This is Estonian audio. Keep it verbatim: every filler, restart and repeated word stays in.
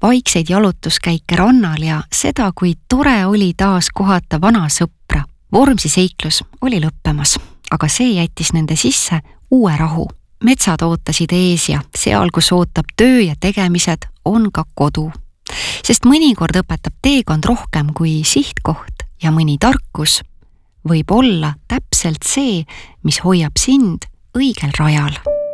vaikseid jalutuskäike rannal ja seda, kui tore oli taas kohata vana sõpra. Vormsi seiklus oli lõppemas, aga see jättis nende sisse uue rahu. Metsad ootasid ees ja seal, kus ootab töö ja tegemised, on ka kodu. Sest mõnikord õpetab teekond rohkem kui sihtkoht ja mõni tarkus võib olla täpselt see, mis hoiab sind õigel rajal.